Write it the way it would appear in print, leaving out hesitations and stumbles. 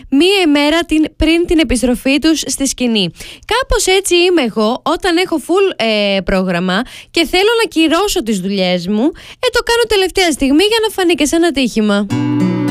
μία ημέρα πριν την επιστροφή τους στη σκηνή. Κάπως έτσι είμαι εγώ όταν έχω full πρόγραμμα και θέλω να κυρώσω τις δουλειές μου. Το κάνω τελευταία στιγμή για να φανεί και σαν ατύχημα.